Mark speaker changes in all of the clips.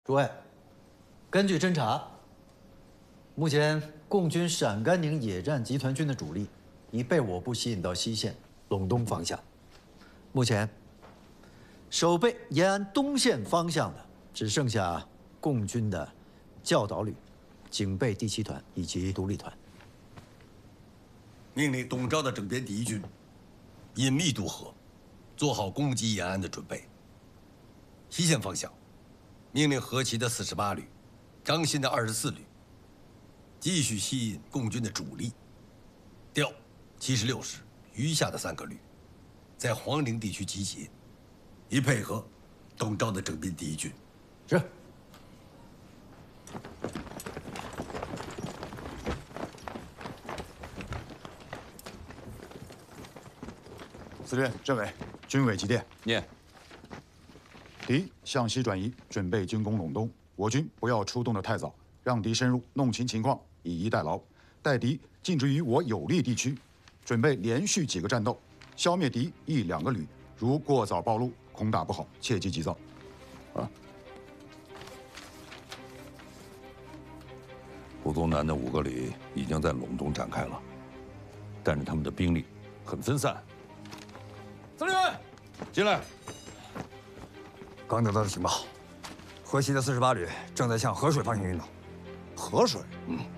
Speaker 1: 诸位，根据侦查，目前共军陕甘宁野战集团军的主力已被我部吸引到西线陇东方向。目前，守备延安东线方向的只剩下共军的教导旅、警备第7团以及独立团。
Speaker 2: 命令董昭的整编第1军隐秘渡河，做好攻击延安的准备。西线方向，命令何其的48旅、张欣的24旅继续吸引共军的主力，调76师余下的3个旅，在黄陵地区集结，以配合董昭的整编第1军。
Speaker 1: 是。
Speaker 3: 司令、政委，军委急电。
Speaker 4: 念。
Speaker 3: 敌向西转移，准备进攻陇东。我军不要出动得太早，让敌深入，弄清情况，以逸待劳，待敌进驻于我有利地区，准备连续几个战斗，消灭敌1、2个旅。如过早暴露，恐打不好，切忌急躁。啊。
Speaker 4: 胡宗南的5个旅已经在陇东展开了，但是他们的兵力很分散。司令员，进来。
Speaker 5: 刚得到的情报，河西的48旅正在向河水方向运动。
Speaker 4: 河水？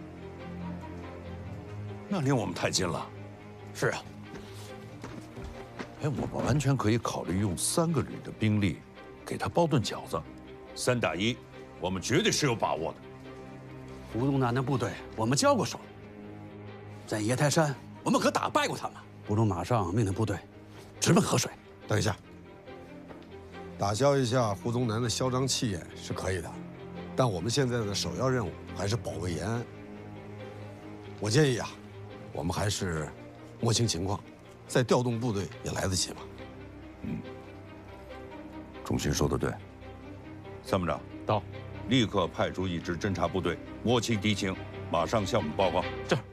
Speaker 4: 那离我们太近了。
Speaker 5: 是啊。
Speaker 4: 哎，我们完全可以考虑用3个旅的兵力，给他包顿饺子，3打1，我们绝对是有把握的。
Speaker 6: 胡宗南的部队我们交过手，在椰台山我们可打败过他们。不如马上命令部队直奔河水。
Speaker 7: 等一下，打消一下胡宗南的嚣张气焰是可以的，但我们现在的首要任务还是保卫延安。我建议啊，我们还是摸清情况，再调动部队也来得及嘛。
Speaker 4: 仲勋说的对。参谋长到，立刻派出1支侦察部队摸清敌情，马上向我们报告。
Speaker 6: 是。